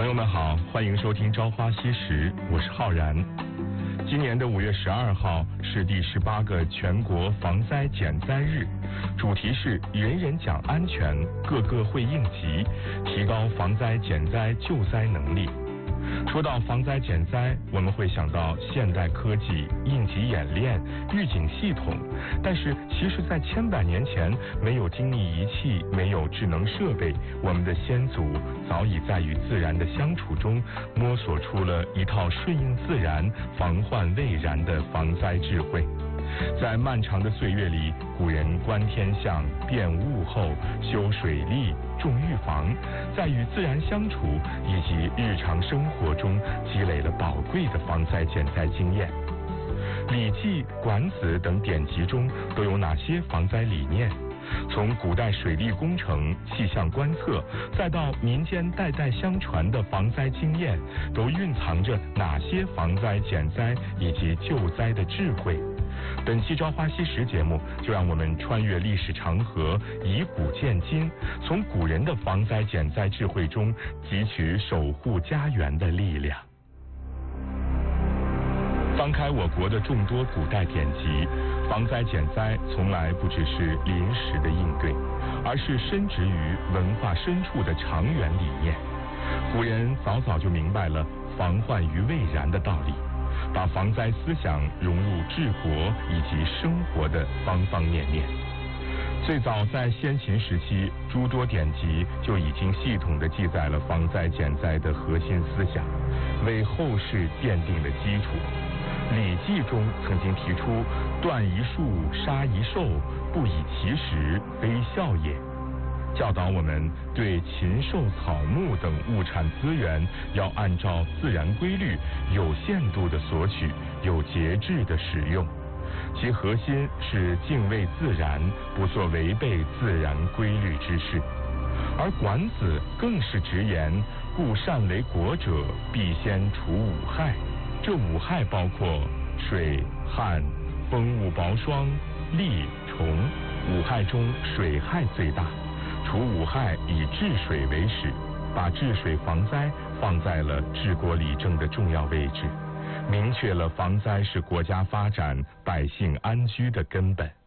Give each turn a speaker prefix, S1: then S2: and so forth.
S1: 友们好，欢迎收听《朝花夕拾》，我是浩然。今年的5月12号是第18个全国防灾减灾日，主题是人人讲安全，个个会应急，提高防灾减灾救灾能力。说到防灾减灾，我们会想到现代科技、应急演练、预警系统，但是其实在千百年前，没有精密仪器，没有智能设备，我们的先祖早已在与自然的相处中摸索出了一套顺应自然、防患未然的防灾智慧。在漫长的岁月里，古人观天象、辨物候、修水利、种预防，在与自然相处以及日常生活中积累了宝贵的防灾减灾经验。《礼记》《管子》等典籍中都有哪些防灾理念？从古代水利工程、气象观测，再到民间代代相传的防灾经验，都蕴藏着哪些防灾减灾以及救灾的智慧？本期《朝花夕拾》节目，就让我们穿越历史长河，以古鉴今，从古人的防灾减灾智慧中汲取守护家园的力量。翻开我国的众多古代典籍，防灾减灾从来不只是临时的应对，而是深植于文化深处的长远理念。古人早早就明白了防患于未然的道理，把防灾思想融入治国以及生活的方方面面。最早在先秦时期，诸多典籍就已经系统地记载了防灾减灾的核心思想，为后世奠定了基础。《礼记》中曾经提出“断一树，杀一兽，不以其时，非孝也”，教导我们对禽兽草木等物产资源要按照自然规律，有限度的索取，有节制的使用。其核心是敬畏自然，不做违背自然规律之事。而管子更是直言：“故善为国者，必先除五害。”这五害包括水、旱、风物雹霜、戾、虫。五害中水害最大，除五害以治水为始，把治水防灾放在了治国理政的重要位置，明确了防灾是国家发展、百姓安居的根本。